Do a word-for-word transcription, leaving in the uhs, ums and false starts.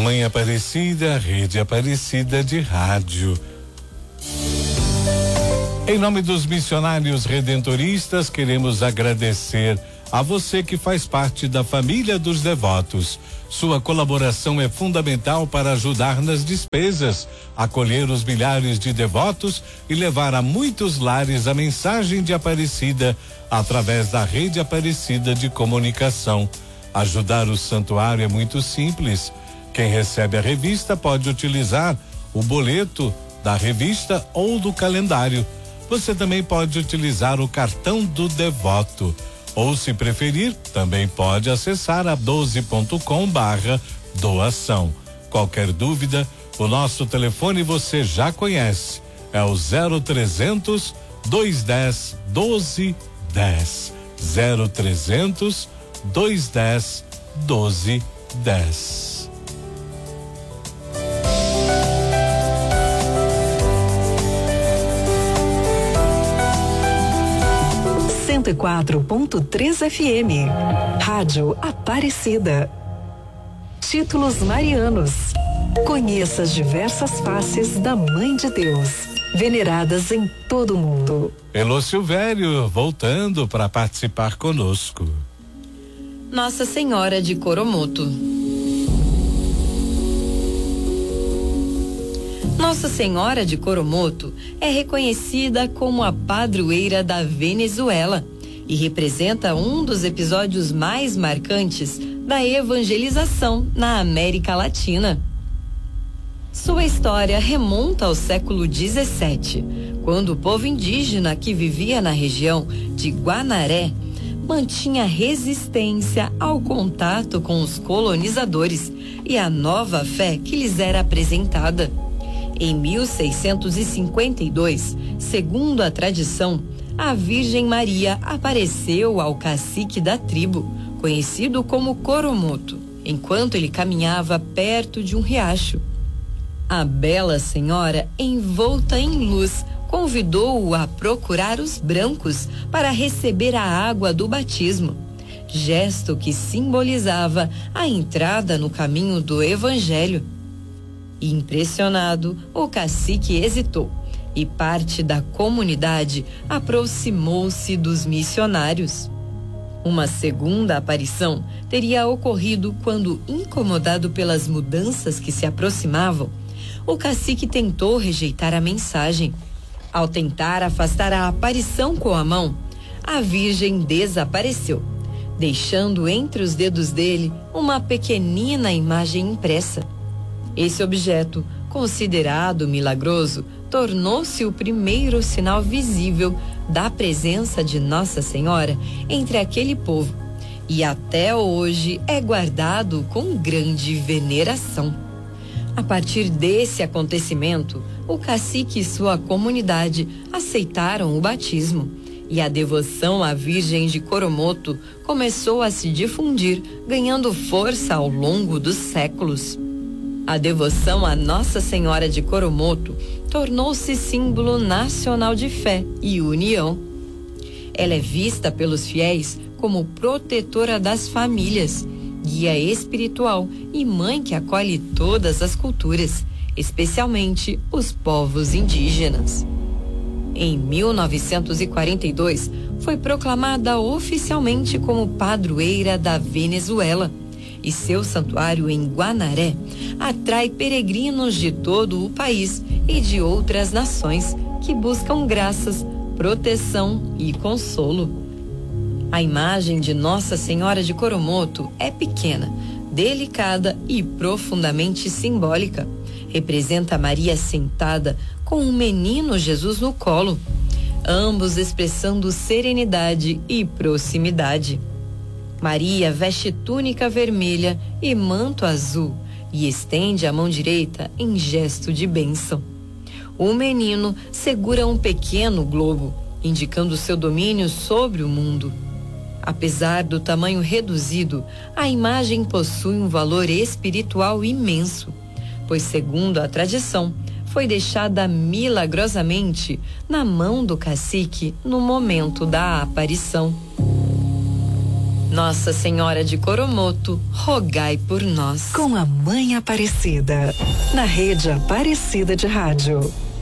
Mamãe Aparecida, Rede Aparecida de Rádio. Em nome dos missionários redentoristas, queremos agradecer a você que faz parte da família dos devotos. Sua colaboração é fundamental para ajudar nas despesas, acolher os milhares de devotos e levar a muitos lares a mensagem de Aparecida através da Rede Aparecida de Comunicação. Ajudar o santuário é muito simples. Quem recebe a revista pode utilizar o boleto da revista ou do calendário. Você também pode utilizar o cartão do devoto. Ou, se preferir, também pode acessar a doze ponto com barra doação. Qualquer dúvida, o nosso telefone você já conhece. É o zero trezentos, dois dez, doze dez. zero trezentos, dois dez, doze dez. cento e quatro ponto três F M. Rádio Aparecida. Títulos marianos. Conheça as diversas faces da Mãe de Deus, veneradas em todo o mundo. Elô Silvério voltando para participar conosco. Nossa Senhora de Coromoto. Nossa Senhora de Coromoto é reconhecida como a padroeira da Venezuela e representa um dos episódios mais marcantes da evangelização na América Latina. Sua história remonta ao século dezessete, quando o povo indígena que vivia na região de Guanaré mantinha resistência ao contato com os colonizadores e à nova fé que lhes era apresentada. Em mil seiscentos e cinquenta e dois, segundo a tradição, a Virgem Maria apareceu ao cacique da tribo, conhecido como Coromoto, enquanto ele caminhava perto de um riacho. A bela senhora, envolta em luz, convidou-o a procurar os brancos para receber a água do batismo, gesto que simbolizava a entrada no caminho do Evangelho. Impressionado, o cacique hesitou e parte da comunidade aproximou-se dos missionários. Uma segunda aparição teria ocorrido quando, incomodado pelas mudanças que se aproximavam, o cacique tentou rejeitar a mensagem. Ao tentar afastar a aparição com a mão, a Virgem desapareceu, deixando entre os dedos dele uma pequenina imagem impressa. Esse objeto, considerado milagroso, tornou-se o primeiro sinal visível da presença de Nossa Senhora entre aquele povo e até hoje é guardado com grande veneração. A partir desse acontecimento, o cacique e sua comunidade aceitaram o batismo e a devoção à Virgem de Coromoto começou a se difundir, ganhando força ao longo dos séculos. A devoção a Nossa Senhora de Coromoto tornou-se símbolo nacional de fé e união. Ela é vista pelos fiéis como protetora das famílias, guia espiritual e mãe que acolhe todas as culturas, especialmente os povos indígenas. Em mil novecentos e quarenta e dois, foi proclamada oficialmente como padroeira da Venezuela. E seu santuário em Guanaré atrai peregrinos de todo o país e de outras nações que buscam graças, proteção e consolo. A imagem de Nossa Senhora de Coromoto é pequena, delicada e profundamente simbólica. Representa Maria sentada com um menino Jesus no colo, ambos expressando serenidade e proximidade. Maria veste túnica vermelha e manto azul e estende a mão direita em gesto de bênção. O menino segura um pequeno globo, indicando seu domínio sobre o mundo. Apesar do tamanho reduzido, a imagem possui um valor espiritual imenso, pois, segundo a tradição, foi deixada milagrosamente na mão do cacique no momento da aparição. Nossa Senhora de Coromoto, rogai por nós. Com a Mãe Aparecida, na Rede Aparecida de Rádio.